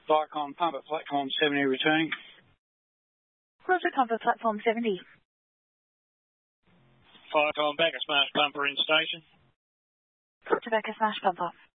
Vicon pumper, platform 70 returning. Roger, comfort platform 70. Vicon back a smash pumper in station. Roger, back a smash pumper.